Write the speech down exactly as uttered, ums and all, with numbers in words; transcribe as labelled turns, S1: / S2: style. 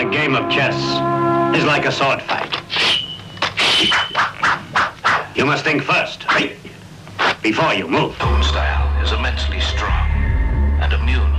S1: A game of chess is like a sword fight. You must think first, before you move.
S2: Own style is immensely strong and immune